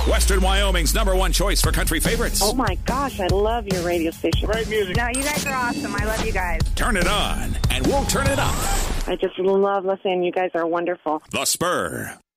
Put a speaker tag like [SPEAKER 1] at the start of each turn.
[SPEAKER 1] Western Wyoming's #1 choice for country favorites.
[SPEAKER 2] Oh, my gosh, I love your radio station.
[SPEAKER 3] Great music.
[SPEAKER 4] No, you guys are awesome. I love you guys.
[SPEAKER 1] Turn it on, and we'll turn it up.
[SPEAKER 2] I just love listening. You guys are wonderful.
[SPEAKER 1] The Spur.